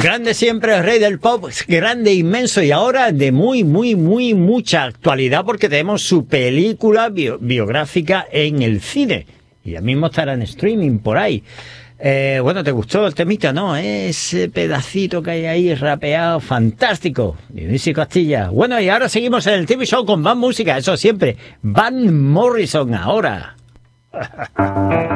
Grande siempre, el rey del pop, grande, inmenso, y ahora de mucha actualidad porque tenemos su película biográfica en el cine. Y ya mismo estará en streaming por ahí. Bueno, ¿te gustó el temita, no? Ese pedacito que hay ahí rapeado, fantástico. Dionisio Castilla. Bueno, y ahora seguimos en el TV Show con más música, eso siempre. Van Morrison ahora.